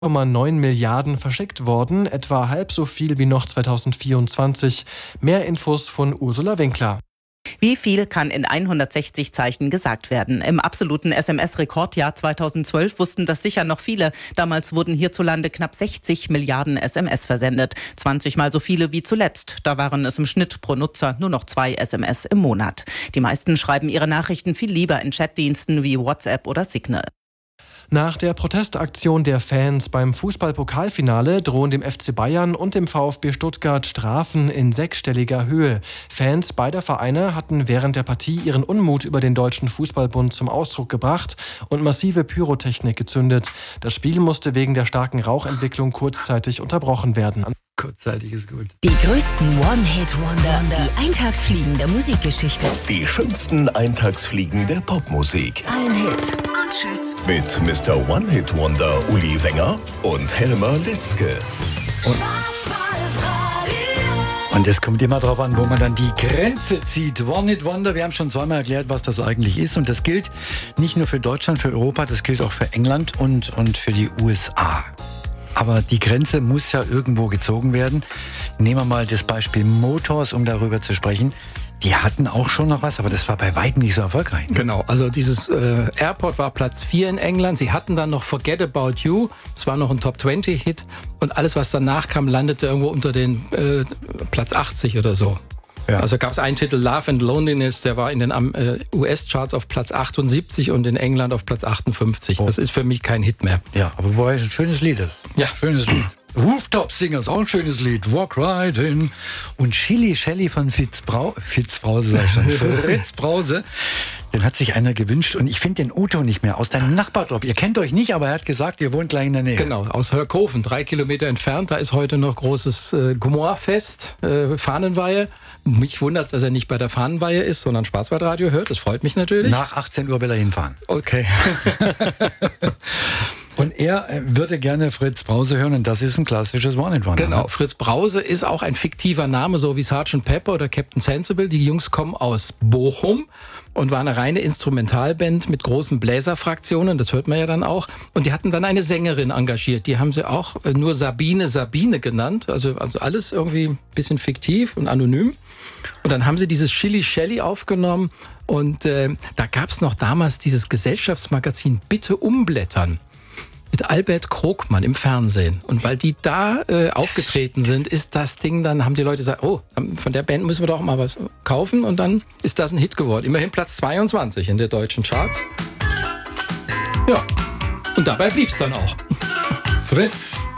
1,9 Milliarden verschickt worden, etwa halb so viel wie noch 2024. Mehr Infos von Ursula Winkler. Wie viel kann in 160 Zeichen gesagt werden? Im absoluten SMS-Rekordjahr 2012 wussten das sicher noch viele. Damals wurden hierzulande knapp 60 Milliarden SMS versendet. 20 Mal so viele wie zuletzt. Da waren es im Schnitt pro Nutzer nur noch 2 SMS im Monat. Die meisten schreiben ihre Nachrichten viel lieber in Chatdiensten wie WhatsApp oder Signal. Nach der Protestaktion der Fans beim Fußball-Pokalfinale drohen dem FC Bayern und dem VfB Stuttgart Strafen in sechsstelliger Höhe. Fans beider Vereine hatten während der Partie ihren Unmut über den Deutschen Fußballbund zum Ausdruck gebracht und massive Pyrotechnik gezündet. Das Spiel musste wegen der starken Rauchentwicklung kurzzeitig unterbrochen werden. Kurzzeitig ist gut. Die größten One-Hit-Wonder, die Eintagsfliegen der Musikgeschichte. Die schönsten Eintagsfliegen der Popmusik. Ein Hit und tschüss. Mit Mr. One-Hit-Wonder Uli Wenger und Helmer Litzke. Und es kommt immer darauf an, wo man dann die Grenze zieht. One-Hit-Wonder, wir haben schon zweimal erklärt, was das eigentlich ist. Und das gilt nicht nur für Deutschland, für Europa, das gilt auch für England und für die USA. Aber die Grenze muss ja irgendwo gezogen werden. Nehmen wir mal das Beispiel Motors, um darüber zu sprechen. Die hatten auch schon noch was, aber das war bei weitem nicht so erfolgreich. Ne? Genau, also dieses Airport war Platz 4 in England. Sie hatten dann noch Forget About You. Das war noch ein Top-20-Hit. Und alles, was danach kam, landete irgendwo unter den Platz 80 oder so. Ja. Also gab es einen Titel, Love and Loneliness, der war in den US-Charts auf Platz 78 und in England auf Platz 58. Oh. Das ist für mich kein Hit mehr. Ja, aber wobei es ein schönes Lied ist. Ja. Schönes Lied. Rooftop Singers, auch ein schönes Lied. Walk Right In. Und Chili Shelly von Fritz Brause, den hat sich einer gewünscht. Und ich finde den Uto nicht mehr aus deinem Nachbardorf. Ihr kennt euch nicht, aber er hat gesagt, ihr wohnt gleich in der Nähe. Genau, aus Hörkofen, 3 Kilometer entfernt. Da ist heute noch großes Gomorrfest, Fahnenweihe. Mich wundert es, dass er nicht bei der Fahnenweihe ist, sondern Schwarzwaldradio hört. Das freut mich natürlich. Nach 18 Uhr will er hinfahren. Okay. Und er würde gerne Fritz Brause hören und das ist ein klassisches One-Hit-Wonder. Genau, Fritz Brause ist auch ein fiktiver Name, so wie Sgt. Pepper oder Captain Sensible. Die Jungs kommen aus Bochum und waren eine reine Instrumentalband mit großen Bläserfraktionen, das hört man ja dann auch. Und die hatten dann eine Sängerin engagiert, die haben sie auch nur Sabine genannt, also alles irgendwie ein bisschen fiktiv und anonym. Und dann haben sie dieses Chili Shelly aufgenommen und da gab es noch damals dieses Gesellschaftsmagazin Bitte umblättern. Mit Albert Krogmann im Fernsehen. Und weil die da aufgetreten sind, ist das Ding, dann haben die Leute gesagt, oh, von der Band müssen wir doch mal was kaufen. Und dann ist das ein Hit geworden. Immerhin Platz 22 in der deutschen Charts. Ja, und dabei blieb es dann auch. Fritz